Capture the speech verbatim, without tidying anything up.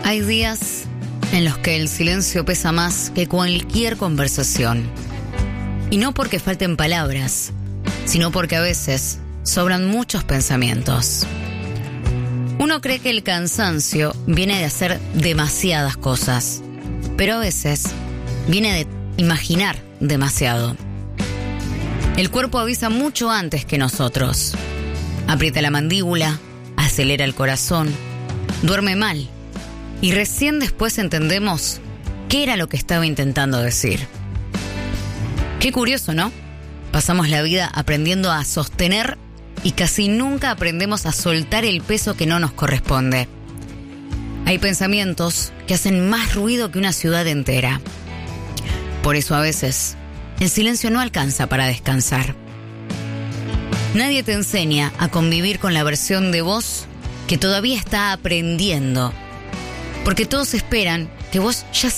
Hay días en los que el silencio pesa más que cualquier conversación. Y no porque falten palabras, sino porque a veces sobran muchos pensamientos. Uno cree que el cansancio viene de hacer demasiadas cosas, pero a veces viene de imaginar demasiado. El cuerpo avisa mucho antes que nosotros. Aprieta la mandíbula, acelera el corazón, duerme mal. Y recién después entendemos qué era lo que estaba intentando decir. Qué curioso, ¿no? Pasamos la vida aprendiendo a sostener y casi nunca aprendemos a soltar el peso que no nos corresponde. Hay pensamientos que hacen más ruido que una ciudad entera. Por eso a veces el silencio no alcanza para descansar. Nadie te enseña a convivir con la versión de vos que todavía está aprendiendo. Porque todos esperan que vos ya